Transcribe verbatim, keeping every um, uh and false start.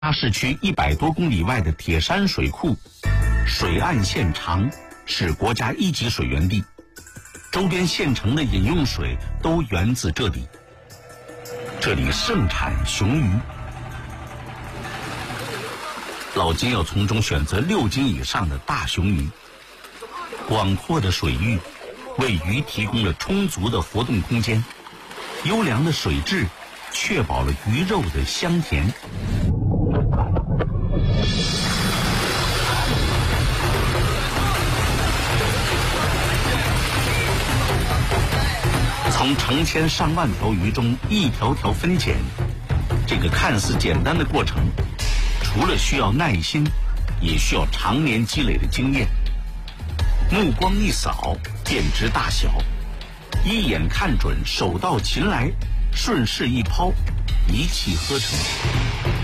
市区一百多公里外的铁山水库，水岸线长，是国家一级水源地，周边县城的饮用水都源自这里。这里盛产雄鱼，老金要从中选择六斤以上的大雄鱼。广阔的水域为鱼提供了充足的活动空间，优良的水质确保了鱼肉的香甜。从成千上万条鱼中一条条分拣，这个看似简单的过程，除了需要耐心，也需要常年积累的经验。目光一扫便知大小，一眼看准，手到擒来，顺势一抛，一气呵成。